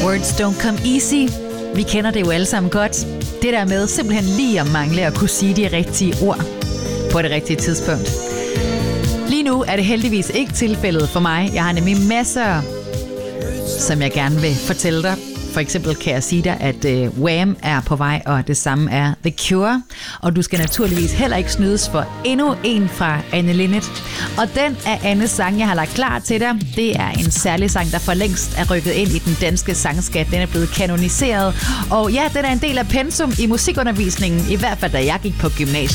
Words don't come easy. Vi kender det jo alle sammen godt. Det der med simpelthen lige at mangle at kunne sige de rigtige ord på det rigtige tidspunkt. Lige nu er det heldigvis ikke tilfældet for mig. Jeg har nemlig masser, som jeg gerne vil fortælle dig. For eksempel kan jeg sige dig, at Wham er på vej, og det samme er The Cure. Og du skal naturligvis heller ikke snydes for endnu en fra Anne Linnet. Og den af Annes sang, jeg har lagt klar til dig, det er en særlig sang, der for længst er rykket ind i den danske sangskat. Den er blevet kanoniseret. Og ja, den er en del af pensum i musikundervisningen, i hvert fald da jeg gik på gymnasiet.